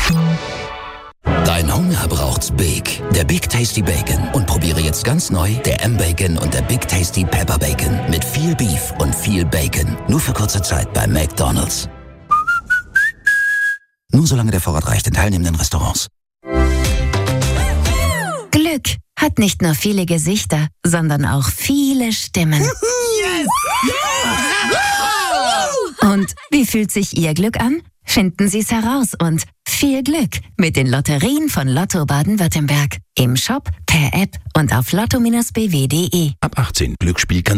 Dein Hunger braucht's Big. Der Big Tasty Bacon. Und probiere jetzt ganz neu der M-Bacon und der Big Tasty Pepper Bacon. Mit viel Beef und viel Bacon. Nur für kurze Zeit bei McDonald's. Nur solange der Vorrat reicht in teilnehmenden Restaurants. Glück hat nicht nur viele Gesichter, sondern auch viele Stimmen. Yes! Und wie fühlt sich Ihr Glück an? Finden Sie es heraus und viel Glück mit den Lotterien von Lotto Baden-Württemberg. Im Shop, per App und auf lotto-bw.de. Ab 18. Glücksspiel kann